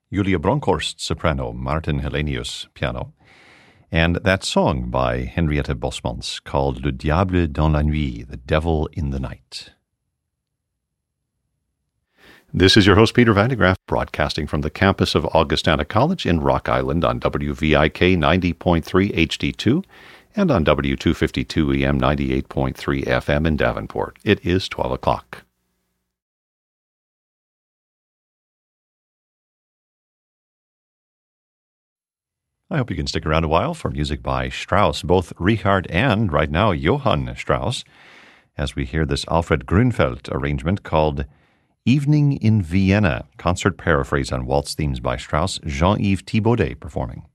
Julia Bronkhorst, soprano, Martin Hellenius, piano, and that song by Henriette Bosmans called Le Diable dans la Nuit, The Devil in the Night. This is your host, Peter Van de Graaff, broadcasting from the campus of Augustana College in Rock Island on WVIK 90.3 HD2 and on W252 EM 98.3 FM in Davenport. It is 12 o'clock. I hope you can stick around a while for music by Strauss, both Richard and, right now, Johann Strauss, as we hear this Alfred Grünfeld arrangement called Evening in Vienna, concert paraphrase on waltz themes by Strauss, Jean-Yves Thibaudet performing.